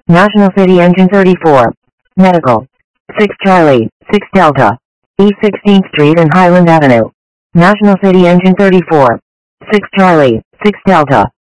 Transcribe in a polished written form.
National City Engine 34. Medical. 6 Charlie, 6 Delta. East 16th Street and Highland Avenue. National City Engine 34. 6 Charlie, 6 Delta.